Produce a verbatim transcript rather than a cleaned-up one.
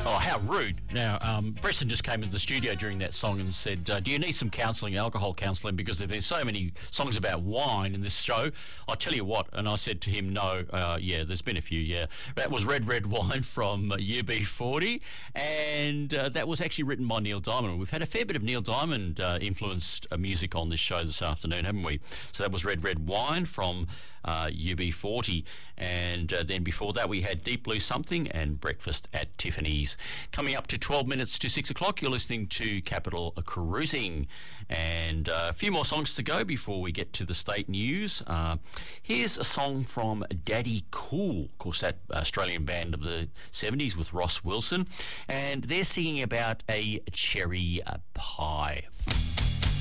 Oh, how rude. Now, um, Preston just came into the studio during that song and said, uh, do you need some counselling, alcohol counselling, because there've been so many songs about wine in this show? I'll tell you what. And I said to him, no, uh, yeah, there's been a few, yeah. That was Red Red Wine from uh, U B forty, and uh, that was actually written by Neil Diamond. We've had a fair bit of Neil Diamond uh, influenced uh, music on this show this afternoon, haven't we? So that was Red Red Wine from uh, U B forty, and uh, then before that we had Deep Blue Something and Breakfast at Tiffany's. Coming up to twelve minutes to six o'clock, you're listening to Capital Cruising, and uh, a few more songs to go before we get to the state news. Uh, here's a song from Daddy Cool, of course that Australian band of the seventies with Ross Wilson, and they're singing about a cherry uh, pie.